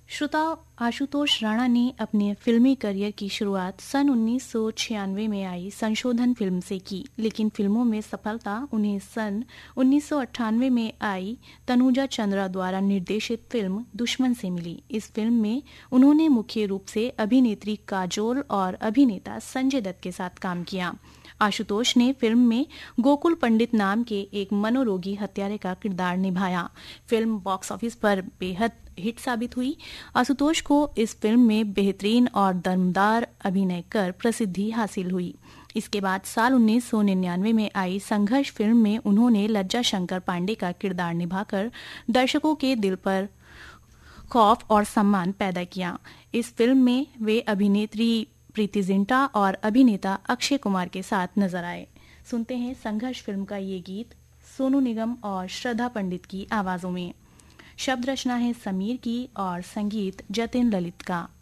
श्रोताओं, आशुतोष राणा ने अपने फिल्मी करियर की शुरुआत सन 1996 में आई संशोधन फिल्म से की, लेकिन फिल्मों में सफलता उन्हें सन 1998 में आई तनुजा चंद्रा द्वारा निर्देशित फिल्म दुश्मन से मिली। इस फिल्म में उन्होंने मुख्य रूप से अभिनेत्री काजोल और अभिनेता संजय दत्त के साथ काम किया। आशुतोष ने फिल्म में गोकुल पंडित नाम के एक मनोरोगी हत्यारे का किरदार निभाया। फिल्म बॉक्स ऑफिस पर बेहद हिट साबित हुई। आशुतोष को इस फिल्म में बेहतरीन और दमदार अभिनय कर प्रसिद्धि हासिल हुई। इसके बाद साल 1999 में आई संघर्ष फिल्म में उन्होंने लज्जा शंकर पांडे का किरदार निभाकर दर्शकों के दिल पर खौफ और सम्मान पैदा किया। इस फिल्म में वे अभिनेत्री प्रीति जिंटा और अभिनेता अक्षय कुमार के साथ नजर आए। सुनते हैं संघर्ष फिल्म का ये गीत सोनू निगम और श्रद्धा पंडित की आवाजों में। शब्द रचना है समीर की और संगीत जतिन ललित का।